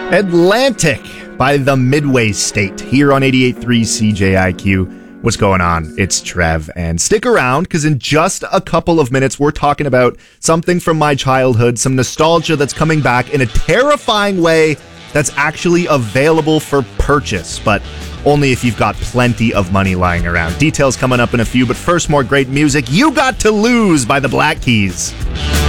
Atlantic by the Midway State here on 88.3 CJIQ. What's going on? It's Trev, and stick around because in just a couple of minutes we're talking about something from my childhood, some nostalgia that's coming back in a terrifying way that's actually available for purchase, but only if you've got plenty of money lying around. Details coming up in a few, but first, more great music. You Got to Lose by the Black Keys.